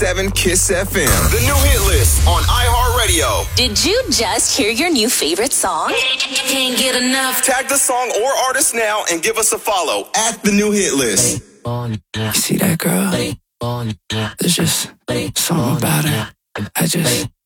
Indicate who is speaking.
Speaker 1: 98.7 Kiss FM. The new hit list on iHeartRadio.
Speaker 2: Did you just hear your new favorite song?
Speaker 3: Can't get enough.
Speaker 1: Tag the song or artist now and give us a follow at The New Hit List.
Speaker 4: You see that girl? There's just something about her.